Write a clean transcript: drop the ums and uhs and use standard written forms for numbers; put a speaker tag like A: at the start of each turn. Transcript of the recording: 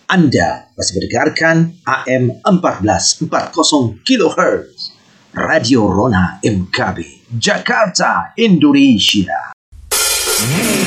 A: Anda masih mendengarkan AM 1440 kHz Radio Rona MKB Jakarta, Indonesia.